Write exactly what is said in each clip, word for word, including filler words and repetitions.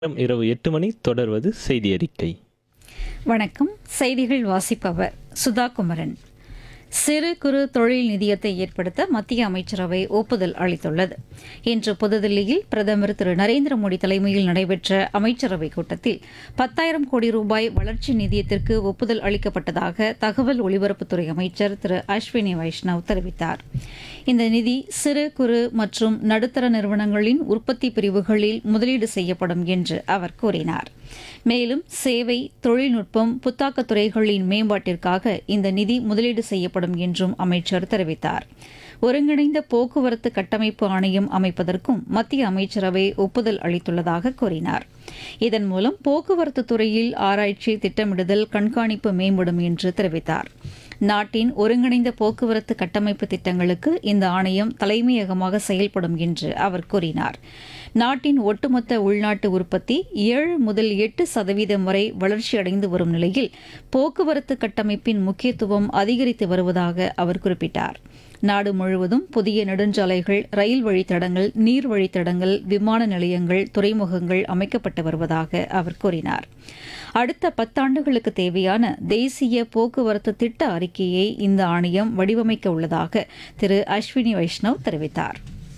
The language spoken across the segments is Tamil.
இரவு எட்டு மணி தொடர்வது செய்தி அறிக்கை. வணக்கம். செய்திகள் வாசிப்பவர் சுதா குமரன். சிறு குறு தொழில் நிதியத்தை ஏற்படுத்த மத்திய அமைச்சரவை ஒப்புதல் அளித்துள்ளது. இன்று புதுதில்லியில் பிரதமர் திரு நரேந்திர மோடி தலைமையில் நடைபெற்ற அமைச்சரவைக் கூட்டத்தில் பத்தாயிரம் கோடி ரூபாய் வளர்ச்சி நிதியத்திற்கு ஒப்புதல் அளிக்கப்பட்டதாக தகவல் ஒலிபரப்புத்துறை அமைச்சர் திரு அஸ்வினி வைஷ்ணவ் தெரிவித்தார். இந்த நிதி சிறு குறு மற்றும் நடுத்தர நிறுவனங்களின் உற்பத்தி பிரிவுகளில் முதலீடு செய்யப்படும் என்று அவர் கூறினார். மேலும் சேவை, தொழில்நுட்பம், புத்தாக்கத் துறைகளின் மேம்பாட்டிற்காக இந்த நிதி முதலீடு செய்யப்படும் என்றும் அமைச்சர் தெரிவித்தார். ஒருங்கிணைந்த போக்குவரத்து கட்டமைப்பு ஆணையம் அமைப்பதற்கும் மத்திய அமைச்சரவை ஒப்புதல் அளித்துள்ளதாக கூறினார். இதன் மூலம் போக்குவரத்து துறையில் ஆராய்ச்சி, திட்டமிடுதல், கண்காணிப்பு மேம்படும் என்று தெரிவித்தார். நாட்டின் ஒருங்கிணைந்த போக்குவரத்து கட்டமைப்பு திட்டங்களுக்கு இந்த ஆணையம் தலைமையகமாக செயல்படும் என்று அவர் கூறினார். நாட்டின் ஒட்டுமொத்த உள்நாட்டு உற்பத்தி ஏழு முதல் எட்டு சதவீதம் வரை வளர்ச்சியடைந்து வரும் நிலையில் போக்குவரத்து கட்டமைப்பின் முக்கியத்துவம் அதிகரித்து வருவதாக அவர் குறிப்பிட்டார். நாடு முழுவதும் புதிய நெடுஞ்சாலைகள், ரயில் வழித்தடங்கள், நீர் வழித்தடங்கள், விமான நிலையங்கள், துறைமுகங்கள் அமைக்கப்பட்டு வருவதாக அவர் கூறினார். அடுத்த பத்தாண்டுகளுக்கு தேவையான தேசிய போக்குவரத்து திட்ட அறிக்கையை இந்த ஆணையம் வடிவமைக்க உள்ளதாக திரு அஸ்வினி வைஷ்ணவ் தெரிவித்தார்.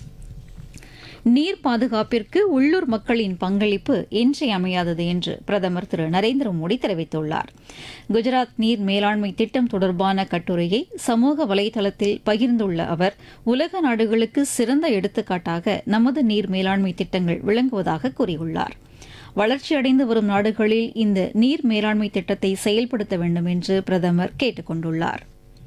நீர் பாதுகாப்பிற்கு உள்ளூர் மக்களின் பங்களிப்பு இன்றியமையாதது என்று பிரதமர் திரு நரேந்திர மோடி தெரிவித்துள்ளார். குஜராத் நீர் மேலாண்மை திட்டம் தொடர்பான கட்டுரையை சமூக வலைதளத்தில் பகிர்ந்துள்ள அவர், உலக நாடுகளுக்கு சிறந்த எடுத்துக்காட்டாக நமது நீர் மேலாண்மை திட்டங்கள் விளங்குவதாக கூறியுள்ளார். வளர்ச்சியடைந்து வரும் நாடுகளில் இந்த நீர் மேலாண்மை திட்டத்தை செயல்படுத்த வேண்டும் என்று பிரதமர் கேட்டுக் கொண்டுள்ளார்.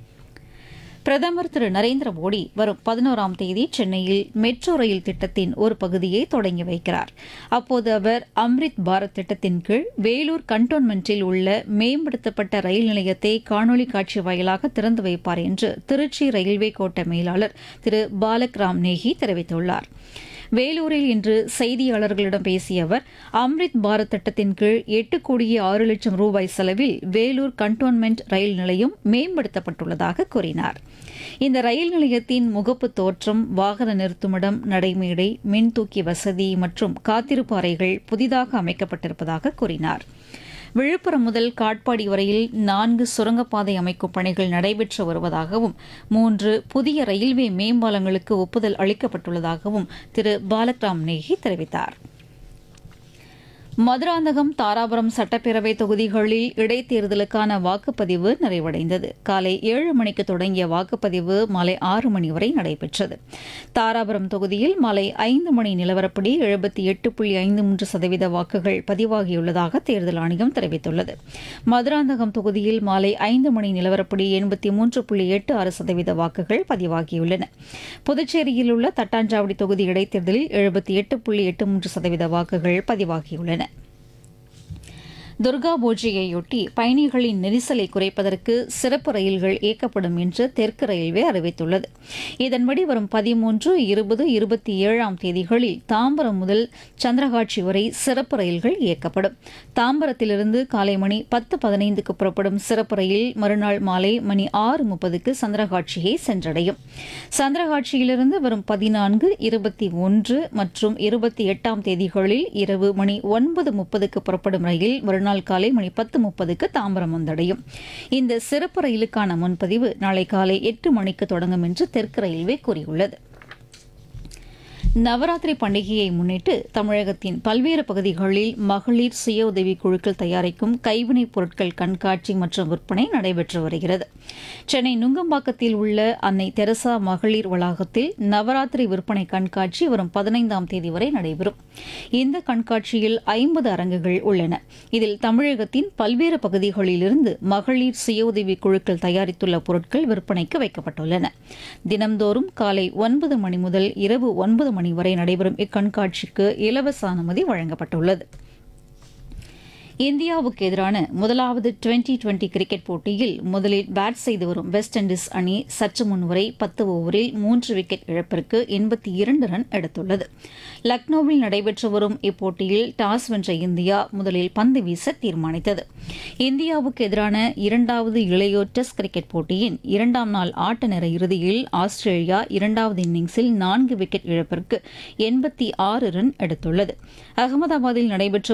பிரதமர் திரு நரேந்திர மோடி வரும் பதினோராம் தேதி சென்னையில் மெட்ரோ ரயில் திட்டத்தின் ஒரு பகுதியை தொடங்கி வைக்கிறார். அப்போது அவர் அம்ரித் பாரத் திட்டத்தின் கீழ் வேலூர் கண்டோன்மென்ட்டில் உள்ள மேம்படுத்தப்பட்ட ரயில் நிலையத்தை காணொலி காட்சி வாயிலாக திறந்து வைப்பார் என்று திருச்சி ரயில்வே கோட்ட மேலாளர் திரு பாலக் ராம் நேகி தெரிவித்துள்ளார். வேலூரில் இன்று செய்தியாளர்களிடம் பேசிய அவர், அம்ரித் பாரத் திட்டத்தின் கீழ் எட்டு கோடியே ஆறு லட்சம் ரூபாய் செலவில் வேலூர் கண்டோன்மென்ட் ரயில் நிலையம் மேம்படுத்தப்பட்டுள்ளதாக கூறினார். இந்த ரயில் நிலையத்தின் முகப்பு தோற்றம், வாகன நிறுத்துமிடம், நடைமேடை, மின்தூக்கி வசதி மற்றும் காத்திருப்பு அறைகள் புதிதாக அமைக்கப்பட்டிருப்பதாக கூறினார். விழுப்புரம் முதல் காட்பாடி வரையில் நான்கு சுரங்கப்பாதை அமைக்கும் பணிகள் நடைபெற்று வருவதாகவும் மூன்று புதிய ரயில்வே மேம்பாலங்களுக்கு ஒப்புதல் அளிக்கப்பட்டுள்ளதாகவும் திரு பாலக்ராம் நேகி தெரிவித்தார். மதுராந்தகம், தாராபுரம் சட்டப்பேரவை தொகுதிகளில் இடைத்தேர்தலுக்கான வாக்குப்பதிவு நிறைவடைந்தது. காலை ஏழு மணிக்கு தொடங்கிய வாக்குப்பதிவு மாலை ஆறு மணி வரை நடைபெற்றது. தாராபுரம் தொகுதியில் மாலை ஐந்து மணி நிலவரப்படி எழுபத்தி எட்டு புள்ளி ஐந்து மூன்று சதவீத வாக்குகள் பதிவாகியுள்ளதாக தேர்தல் ஆணையம் தெரிவித்துள்ளது. மதுராந்தகம் தொகுதியில் மாலை ஐந்து மணி நிலவரப்படி எண்பத்தி மூன்று புள்ளி எட்டு ஆறு சதவீத வாக்குகள் பதிவாகியுள்ளன. புதுச்சேரியில் உள்ள தட்டாஞ்சாவடி தொகுதி இடைத்தேர்தலில் எழுபத்தி எட்டு புள்ளி எட்டு மூன்று சதவீத வாக்குகள் பதிவாகியுள்ளன. துர்கா பூஜையையொட்டி பயணிகளின் நெரிசலை குறைப்பதற்கு சிறப்பு ரயில்கள் இயக்கப்படும் என்று தெற்கு ரயில்வே அறிவித்துள்ளது. இதன்படி வரும் பதிமூன்று, இருபது, இருபத்தி ஏழாம் தேதிகளில் தாம்பரம் முதல் சந்திரகாட்சி வரை சிறப்பு ரயில்கள் இயக்கப்படும். தாம்பரத்திலிருந்து காலை மணி பத்து பதினைந்துக்கு புறப்படும் சிறப்பு ரயில் மறுநாள் மாலை மணி ஆறு முப்பதுக்கு சந்திரகாட்சியை சென்றடையும். சந்திரகாட்சியிலிருந்து வரும் பதினான்கு, இருபத்தி ஒன்று மற்றும் இருபத்தி எட்டாம் தேதிகளில் இரவு மணி ஒன்பது முப்பதுக்கு புறப்படும் ரயில் மறுநாள் நாள் காலை மணி பத்து முப்பதுக்கு தாம்பரம் வந்தடையும். இந்த சிறப்பு ரயிலுக்கான முன்பதிவு நாளை காலை எட்டு மணிக்கு தொடங்கும் என்று தெற்கு ரயில்வே கூறியுள்ளது. நவராத்திரி பண்டிகையை முன்னிட்டு தமிழகத்தின் பல்வேறு பகுதிகளில் மகளிர் சுய உதவிக் குழுக்கள் தயாரிக்கும் கைவினைப் பொருட்கள் கண்காட்சி மற்றும் விற்பனை நடைபெற்று வருகிறது. சென்னை நுங்கம்பாக்கத்தில் உள்ள அன்னை தெரசா மகளிர் வளாகத்தில் நவராத்திரி விற்பனை கண்காட்சி வரும் பதினைந்தாம் தேதி வரை நடைபெறும். இந்த கண்காட்சியில் ஐம்பது அரங்குகள் உள்ளன. இதில் தமிழகத்தின் பல்வேறு பகுதிகளிலிருந்து மகளிர் சுய உதவிக் குழுக்கள் தயாரித்துள்ள பொருட்கள் விற்பனைக்கு வைக்கப்பட்டுள்ளன. தினம்தோறும் காலை ஒன்பது மணி முதல் இரவு ஒன்பது மணி வரை நடைபெறும் இக்கண்காட்சிக்கு இலவச அனுமதி வழங்கப்பட்டுள்ளது. இந்தியாவுக்கு எதிரான முதலாவது டுவெண்டி டுவெண்டி கிரிக்கெட் போட்டியில் முதலில் பேட் செய்து வரும் வெஸ்ட் இண்டீஸ் அணி சற்று முன்வரை பத்து ஓவரில் மூன்று விக்கெட் இழப்பிற்கு எண்பத்தி இரண்டு ரன் எடுத்துள்ளது. லக்னோவில் நடைபெற்று வரும் இப்போட்டியில் டாஸ் வென்ற இந்தியா முதலில் பந்து வீச தீர்மானித்தது. இந்தியாவுக்கு எதிரான இரண்டாவது இளையோர் டெஸ்ட் கிரிக்கெட் போட்டியின் இரண்டாம் நாள் ஆட்ட நேர இறுதியில் ஆஸ்திரேலியா இரண்டாவது இன்னிங்ஸில் நான்கு விக்கெட் இழப்பிற்கு எண்பத்தி ஆறு ரன் எடுத்துள்ளது. அகமதாபாத்தில் நடைபெற்ற